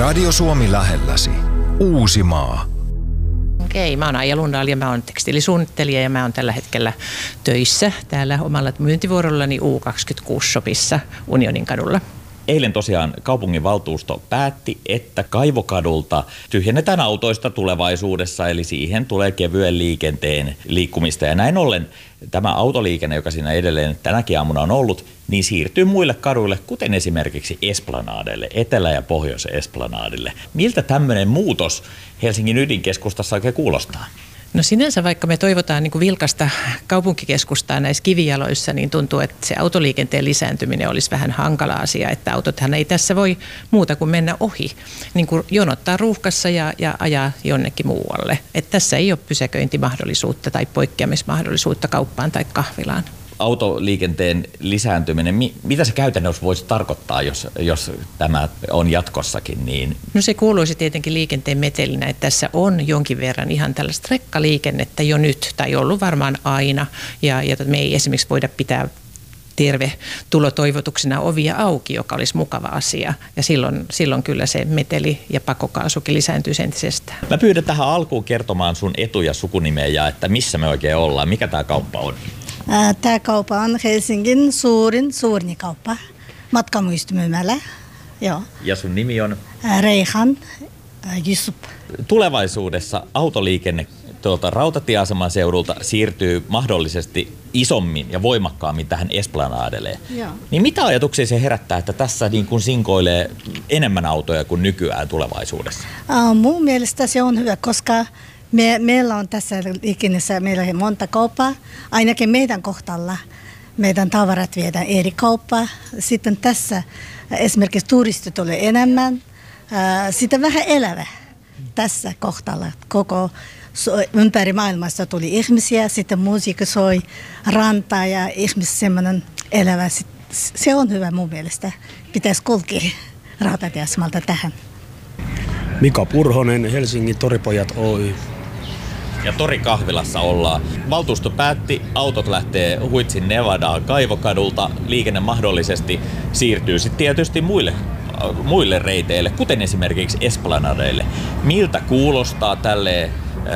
Radio Suomi lähelläsi. Uusimaa. Okei, mä oon Aija Lundahl ja mä oon tekstiilisuunnittelija ja mä oon tällä hetkellä töissä täällä omalla myyntivuorollani U26-shopissa Unioninkadulla. Eilen tosiaan kaupunginvaltuusto päätti, että Kaivokadulta tyhjennetään autoista tulevaisuudessa, eli siihen tulee kevyen liikenteen liikkumista. Ja näin ollen tämä autoliikenne, joka siinä edelleen tänäkin aamuna on ollut, niin siirtyy muille kaduille, kuten esimerkiksi Esplanaadelle, Etelä- ja Pohjois-Esplanaadille. Miltä tämmöinen muutos Helsingin ydinkeskustassa oikein kuulostaa? No sinänsä vaikka me toivotaan niin kuin vilkasta kaupunkikeskustaa näissä kivijaloissa, niin tuntuu, että se autoliikenteen lisääntyminen olisi vähän hankala asia, että autothan ei tässä voi muuta kuin mennä ohi, niin kuin jonottaa ruuhkassa ja ajaa jonnekin muualle. Että tässä ei ole pysäköintimahdollisuutta tai poikkeamismahdollisuutta kauppaan tai kahvilaan. Autoliikenteen lisääntyminen, mitä se käytännössä voisi tarkoittaa, jos tämä on jatkossakin? Niin? No se kuuluisi tietenkin liikenteen metelinä, että tässä on jonkin verran ihan tällaista rekkaliikennettä jo nyt, tai ollut varmaan aina, ja me ei esimerkiksi voida pitää tervetulotoivotuksena ovia auki, joka olisi mukava asia, ja silloin kyllä se meteli ja pakokaasukin lisääntyy entisestään. Mä pyydän tähän alkuun kertomaan sun etu- ja sukunimeä ja että missä me oikein ollaan, mikä tämä kauppa on? Tämä kauppa on Helsingin suurin kauppa, matkamuistomyymälä. Joo. Ja sun nimi on? Reihan Yusuf. Tulevaisuudessa autoliikenne tuolta rautatieaseman seudulta siirtyy mahdollisesti isommin ja voimakkaammin tähän Esplanaadelle. Niin mitä ajatuksia se herättää, että tässä niin kuin sinkoilee enemmän autoja kuin nykyään tulevaisuudessa? Mun mielestä se on hyvä, koska meillä on tässä liikenteessä meillä on monta kauppaa. Ainakin meidän kohdalla meidän tavarat viedään eri kauppaa. Sitten tässä esimerkiksi turistit tulee enemmän. Sitten vähän elävä tässä kohdalla. Koko ympäri maailmasta tuli ihmisiä. Sitten musiikki soi, rantaa ja ihmiset semmoinen elävä. Se on hyvä mun mielestä. Pitäisi kulkea rautatieasemalta tähän. Mika Purhonen, Helsingin Toripojat Oy. Ja Torikahvilassa ollaan. Valtuusto päätti, autot lähtee Huitsin Nevadaan Kaivokadulta. Liikenne mahdollisesti siirtyy sitten tietysti muille reiteille, kuten esimerkiksi Esplanadeille. Miltä kuulostaa tälle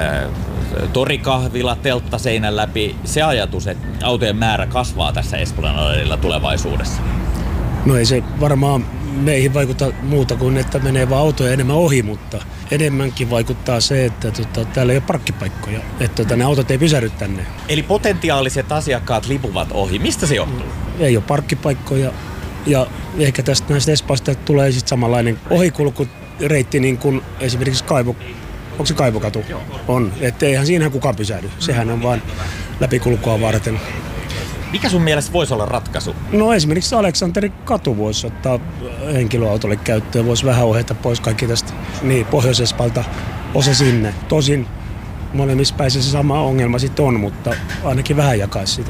Torikahvila telttaseinän läpi se ajatus, että autojen määrä kasvaa tässä Esplanadella tulevaisuudessa? No ei se varmaan meihin vaikuta muuta kuin, että menee vaan autoja enemmän ohi, mutta enemmänkin vaikuttaa se, että täällä ei ole parkkipaikkoja, että ne autot ei pysähdy tänne. Eli potentiaaliset asiakkaat lipuvat ohi. Mistä se johtuu? Ei ole parkkipaikkoja ja ehkä tästä näistä Espasta tulee sitten samanlainen ohikulkureitti niin kuin esimerkiksi onko se Kaivokatu? Joo. On, että eihän siinä kukaan pysähdy. Sehän on vaan läpikulkua varten. Mikä sun mielestä voisi olla ratkaisu? No esimerkiksi Aleksanterin katu voisi ottaa henkilöautolle käyttöön, voisi vähän ohjata pois kaikki tästä Pohjois-Espalta osa sinne. Tosin molemmissa päissä se sama ongelma sitten on, mutta ainakin vähän jakaisi sitä.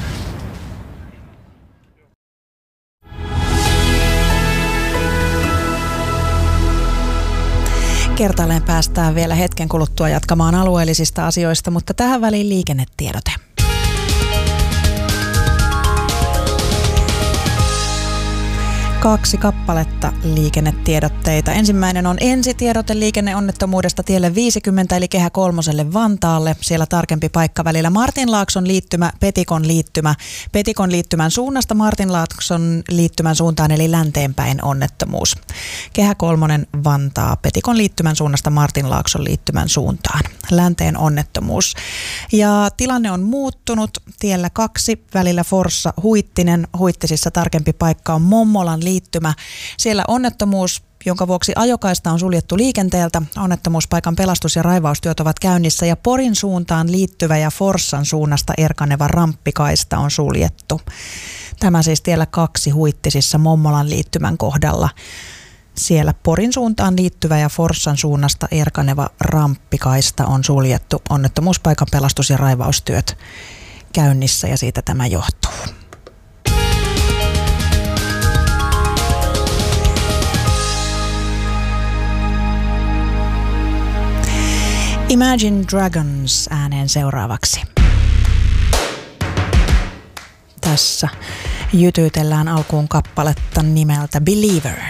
Kertaalleen päästään vielä hetken kuluttua jatkamaan alueellisista asioista, mutta tähän väliin liikennetiedote. Kaksi kappaletta liikennetiedotteita. Ensimmäinen on ensitiedote liikenneonnettomuudesta tielle 50 eli Kehä kolmoselle Vantaalle. Siellä tarkempi paikka välillä Martinlaakson liittymä, Petikon liittymä. Petikon liittymän suunnasta Martinlaakson liittymän suuntaan eli länteenpäin onnettomuus. Kehä kolmonen Vantaa, Petikon liittymän suunnasta Martinlaakson liittymän suuntaan. Länteen onnettomuus. Ja tilanne on muuttunut. Tiellä 2 välillä Forssa Huittinen. Huittisissa tarkempi paikka on Mommolan liittymä. Siellä onnettomuus, jonka vuoksi ajokaista on suljettu liikenteeltä. Onnettomuuspaikan pelastus- ja raivaustyöt ovat käynnissä ja Porin suuntaan liittyvä ja Forssan suunnasta erkaneva ramppikaista on suljettu. Tämä siis tiellä 2 Huittisissa Mommolan liittymän kohdalla. Siellä Porin suuntaan liittyvä ja Forssan suunnasta erkaneva ramppikaista on suljettu. Onnettomuuspaikan pelastus- ja raivaustyöt käynnissä ja siitä tämä johtuu. Imagine Dragons ääneen seuraavaksi. Tässä jytyytellään alkuun kappaletta nimeltä Believer.